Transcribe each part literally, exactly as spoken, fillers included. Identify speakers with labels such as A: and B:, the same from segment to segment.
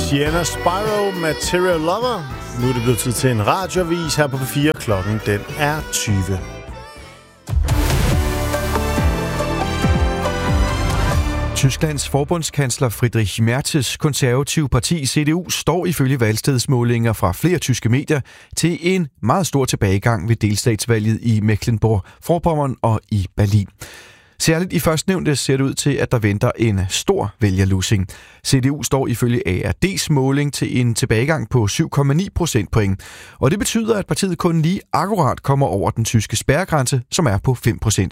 A: Sienna Spyro, Material Lover. Nu er det blevet tid til en radioavis her på P fire. Klokken den er tyve.
B: Tysklands forbundskansler Friedrich Merz's konservative parti C D U står ifølge valgstedsmålinger fra flere tyske medier til en meget stor tilbagegang ved delstatsvalget i Mecklenburg-Vorpommern og i Berlin. Særligt i førstnævnte ser det ud til, at der venter en stor vælgerlussing. C D U står ifølge A R D's måling til en tilbagegang på syv komma ni procentpoint, og det betyder, at partiet kun lige akkurat kommer over den tyske spærregrænse, som er på fem procent.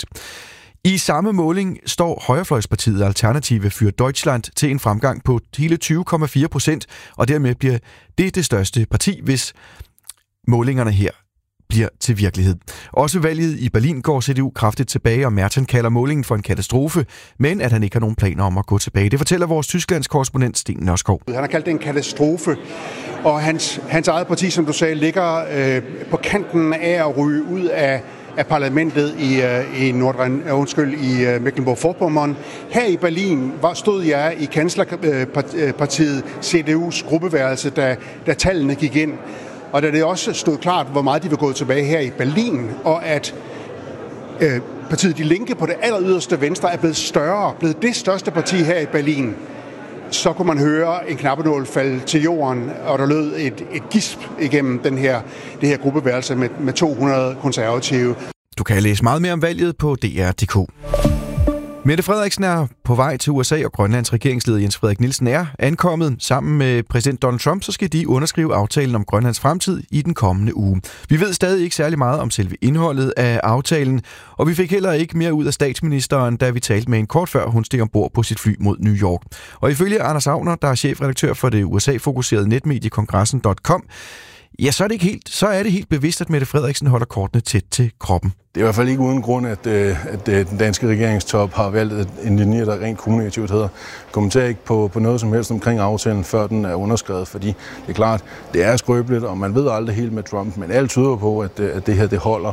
B: I samme måling står højrefløjspartiet Alternative für Deutschland til en fremgang på hele tyve komma fire procent, og dermed bliver det det største parti, hvis målingerne her bliver til virkelighed. Også valget i Berlin går C D U kraftigt tilbage, og Merten kalder målingen for en katastrofe, men at han ikke har nogen planer om at gå tilbage. Det fortæller vores Tysklands korrespondent Sten Nørskov.
C: Han har kaldt det en katastrofe, og hans, hans eget parti, som du sagde, ligger øh, på kanten af at ryge ud af af parlamentet i, uh, i, Nordrhein, uh, undskyld, i uh, Mecklenburg-Vorpommern. Her i Berlin var, stod jeg i kanslerpartiet C D U's gruppeværelse, da, da tallene gik ind. Og da det også stod klart, hvor meget de var gået tilbage her i Berlin, og at uh, partiet De Linke på det aller yderste venstre er blevet større, blevet det største parti her i Berlin, så kunne man høre en knappenål falde til jorden, og der lød et, et gisp igennem den her, det her gruppeværelse med, med to hundrede konservative.
B: Du kan læse meget mere om valget på D R punktum d k. Mette Frederiksen er på vej til U S A, og Grønlands regeringsleder Jens Frederik Nielsen er ankommet. Sammen med præsident Donald Trump, så skal de underskrive aftalen om Grønlands fremtid i den kommende uge. Vi ved stadig ikke særlig meget om selve indholdet af aftalen, og vi fik heller ikke mere ud af statsministeren, da vi talte med en kort før hun steg ombord på sit fly mod New York. Og ifølge Anders Agner, der er chefredaktør for det U S A-fokuserede netmedie Kongressen punktum com, ja, så er det ikke helt, så er det helt bevidst, at Mette Frederiksen holder kortene tæt til kroppen.
D: Det er i hvert fald ikke uden grund, at, at den danske regeringstop har valgt en linje, der rent kommunikativt hedder. Kommenterer ikke på, på noget som helst omkring aftalen, før den er underskrevet, fordi det er klart, det er skrøbeligt, og man ved aldrig helt med Trump, men alt tyder på, at, at det her det holder.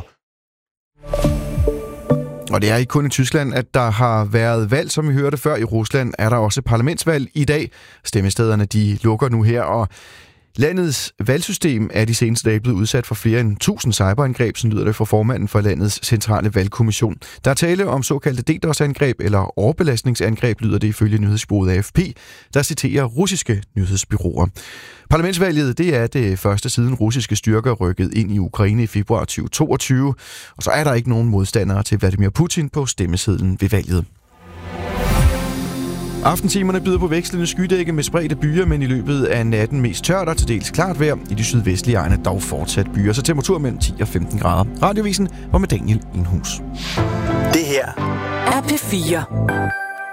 B: Og det er ikke kun i Tyskland, at der har været valg, som vi hørte før. I Rusland er der også parlamentsvalg i dag. Stemmestederne de lukker nu her, og landets valgsystem er de seneste dage blevet udsat for flere end tusind cyberangreb, som lyder det fra formanden for landets centrale valgkommission. Der er tale om såkaldte DDoS-angreb eller overbelastningsangreb, lyder det ifølge nyhedsbureauet A F P, der citerer russiske nyhedsbureauer. Parlamentsvalget det er det første siden russiske styrker rykkede ind i Ukraine i februar tyve toogtyve, og så er der ikke nogen modstandere til Vladimir Putin på stemmesedlen ved valget. Aftentimerne byder på vekslende skydække med spredte byer, men i løbet af natten mest tørt og til dels klart vejr. I de sydvestlige egne dog fortsat byer, så temperatur mellem ti og femten grader. Radiovisen var med Daniel Enhus.
E: Det her er P fire.